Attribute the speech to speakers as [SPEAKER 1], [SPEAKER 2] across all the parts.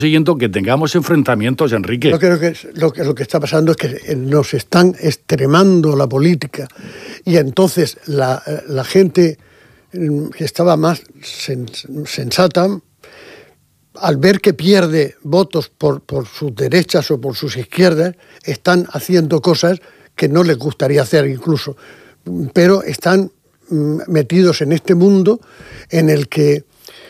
[SPEAKER 1] siguiendo que tengamos enfrentamientos, Enrique.
[SPEAKER 2] Yo creo que lo que está pasando es que nos están extremando la política y entonces la gente que estaba más sensata, al ver que pierde votos por sus derechas o por sus izquierdas, están haciendo cosas que no les gustaría hacer incluso, pero están metidos en este mundo en el que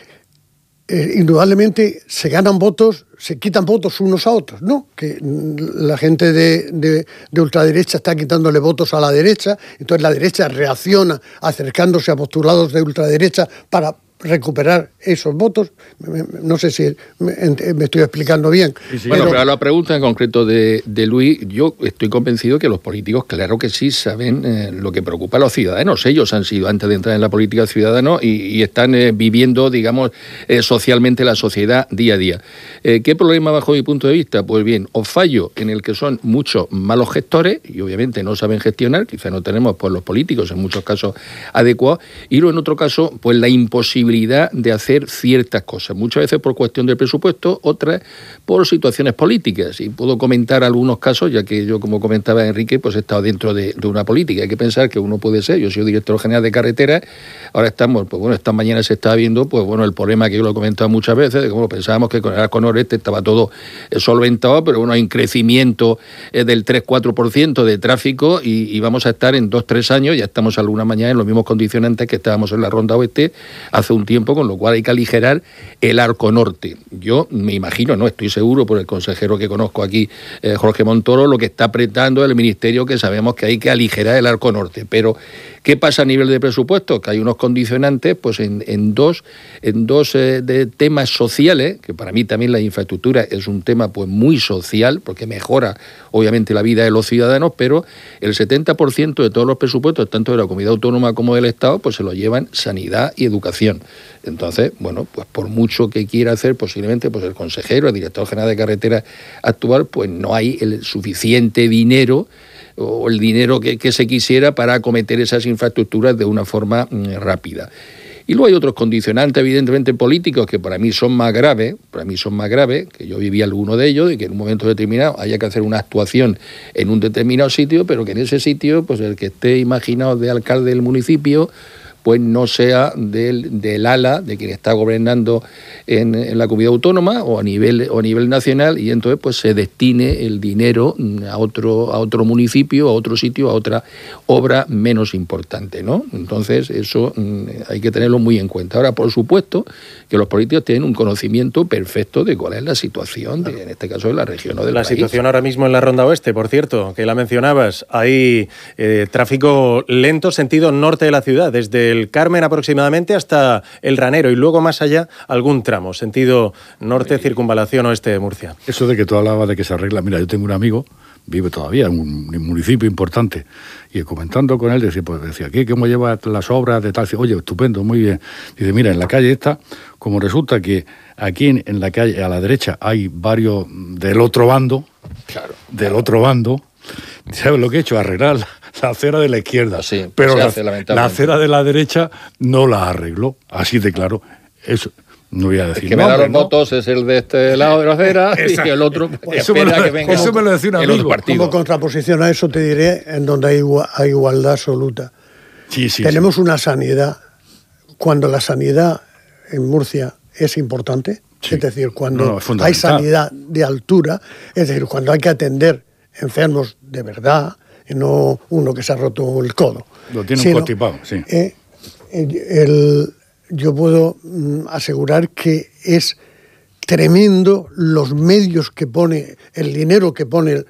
[SPEAKER 2] indudablemente se ganan votos, se quitan votos unos a otros, ¿no? Que la gente de ultraderecha está quitándole votos a la derecha, entonces la derecha reacciona acercándose a postulados de ultraderecha para recuperar esos votos. No sé si me estoy explicando bien.
[SPEAKER 3] Sí. Bueno, pero a la pregunta en concreto de Luis, yo estoy convencido que los políticos, claro que sí, saben lo que preocupa a los ciudadanos. Ellos han sido, antes de entrar en la política, ciudadanos y están viviendo, digamos, socialmente la sociedad día a día. ¿Qué problema bajo mi punto de vista? Pues bien, o fallo en el que son muchos malos gestores y obviamente no saben gestionar, quizá no tenemos pues los políticos en muchos casos adecuados, y luego en otro caso, pues la imposibilidad de hacer ciertas cosas, muchas veces por cuestión del presupuesto, otras por situaciones políticas. Y puedo comentar algunos casos, ya que yo, como comentaba Enrique, pues he estado dentro de una política. Hay que pensar que uno puede ser, yo soy director general de carreteras, ahora estamos, pues bueno, esta mañana se estaba viendo, pues bueno, el problema que yo lo he comentado muchas veces, de cómo pensábamos que con el Arco Noreste estaba todo solventado, pero bueno, hay un crecimiento del 3-4% de tráfico y vamos a estar en 2-3 años, ya estamos alguna mañana en los mismos condicionantes que estábamos en la Ronda Oeste hace un tiempo, con lo cual hay que aligerar el Arco Norte. Yo me imagino, no estoy seguro por el consejero que conozco aquí, Jorge Montoro, lo que está apretando el Ministerio, que sabemos que hay que aligerar el Arco Norte. Pero ¿qué pasa a nivel de presupuesto? Que hay unos condicionantes pues en dos de temas sociales, que para mí también la infraestructura es un tema pues muy social, porque mejora obviamente la vida de los ciudadanos, pero el 70% de todos los presupuestos, tanto de la comunidad autónoma como del Estado, pues se lo llevan sanidad y educación. Entonces, bueno, pues por mucho que quiera hacer posiblemente pues el consejero, el director general de carreteras actual, pues no hay el suficiente dinero o el dinero que se quisiera para acometer esas infraestructuras de una forma rápida. Y luego hay otros condicionantes, evidentemente políticos, que para mí son más graves, que yo viví alguno de ellos, y que en un momento determinado haya que hacer una actuación en un determinado sitio, pero que en ese sitio, pues el que esté imaginado de alcalde del municipio, pues no sea del ala de quien está gobernando en la comunidad autónoma o a nivel nacional, y entonces pues se destine el dinero a otro municipio, a otro sitio, a otra obra menos importante, ¿no? Entonces eso hay que tenerlo muy en cuenta. Ahora, por supuesto que los políticos tienen un conocimiento perfecto de cuál es la situación, en este caso de la región o del país.
[SPEAKER 4] La situación ahora mismo en la Ronda Oeste, por cierto, que la mencionabas, hay tráfico lento sentido norte de la ciudad, desde el Carmen aproximadamente hasta el Ranero y luego más allá algún tramo, sentido norte, circunvalación oeste de Murcia.
[SPEAKER 1] Eso de que tú hablabas de que se arregla, mira, yo tengo un amigo, vive todavía en un municipio importante, y comentando con él decía, ¿cómo lleva las obras de tal? Oye, estupendo, muy bien. Dice, mira, en la calle esta, como resulta que aquí en la calle a la derecha hay varios del otro bando, ¿sabes lo que he hecho? Arreglar la acera de la izquierda,
[SPEAKER 3] sí,
[SPEAKER 1] pero la acera de la derecha no la arregló, así de claro. Eso no voy a decir.
[SPEAKER 3] El que me da los votos es el de este lado de la acera y el otro
[SPEAKER 1] eso me lo decía un amigo.
[SPEAKER 2] Como contraposición a eso te diré en donde hay igualdad absoluta.
[SPEAKER 1] Sí,
[SPEAKER 2] tenemos una sanidad, cuando la sanidad en Murcia es importante, es decir, cuando hay sanidad de altura, es decir, cuando hay que atender enfermos de verdad, y no uno que se ha roto el codo.
[SPEAKER 1] Lo tiene un constipado, sí.
[SPEAKER 2] Yo puedo asegurar que es tremendo los medios que pone, el dinero que pone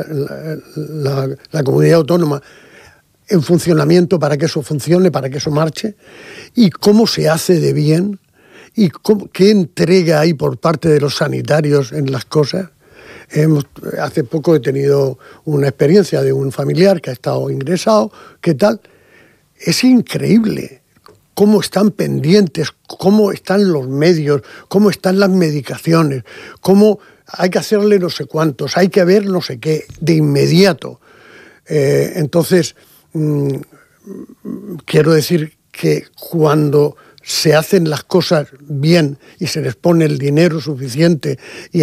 [SPEAKER 2] la comunidad autónoma en funcionamiento para que eso funcione, para que eso marche, y cómo se hace de bien, y qué entrega hay por parte de los sanitarios en las cosas. Hace poco he tenido una experiencia de un familiar que ha estado ingresado, ¿qué tal? Es increíble cómo están pendientes, cómo están los medios, cómo están las medicaciones, cómo hay que hacerle no sé cuántos, hay que ver no sé qué, de inmediato. Entonces, quiero decir que cuando se hacen las cosas bien y se les pone el dinero suficiente y